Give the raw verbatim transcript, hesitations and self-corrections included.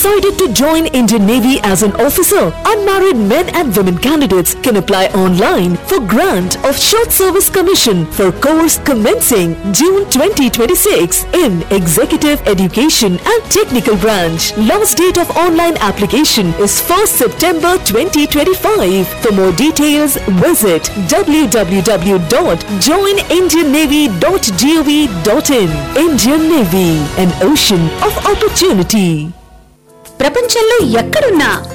Decided to join Indian Navy as an officer? Unmarried men and women candidates can apply online for grant of short service commission for course commencing June twenty twenty-six in Executive Education and Technical branch. Last date of online application is first September twenty twenty-five. For more details, visit w w w dot join indian navy dot gov dot in. Indian Navy, an ocean of opportunity. ప్రపంచంలో ఎక్కడున్నా